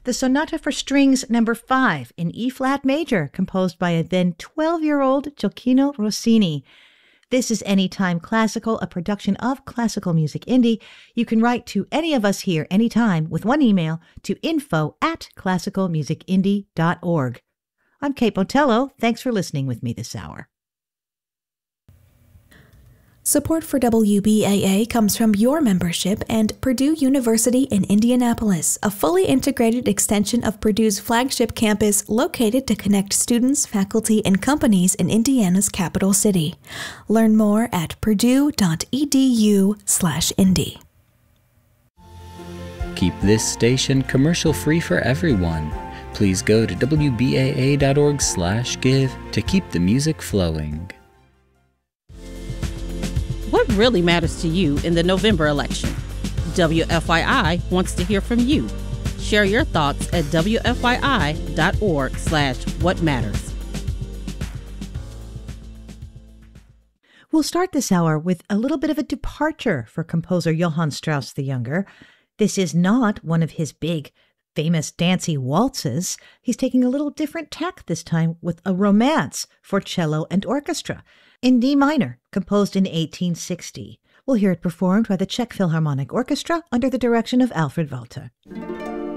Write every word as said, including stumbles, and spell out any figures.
the Sonata for Strings number five in E-flat major, composed by a then twelve-year-old Gioacchino Rossini. This is Anytime Classical, a production of Classical Music Indie. You can write to any of us here anytime with one email to info at classical music indie dot org. I'm Kate Botello. Thanks for listening with me this hour. Support for W B A A comes from your membership and Purdue University in Indianapolis, a fully integrated extension of Purdue's flagship campus located to connect students, faculty, and companies in Indiana's capital city. Learn more at purdue.edu slash indy. Keep this station commercial-free for everyone. Please go to w b a a dot org slash give to keep the music flowing. What really matters to you in the November election? W F Y I wants to hear from you. Share your thoughts at w f y i dot org slash what matters. We'll start this hour with a little bit of a departure for composer Johann Strauss the Younger. This is not one of his big, famous dancey waltzes. He's taking a little different tack this time with a romance for cello and orchestra in D minor, composed in eighteen sixty. We'll hear it performed by the Czech Philharmonic Orchestra under the direction of Alfred Walter.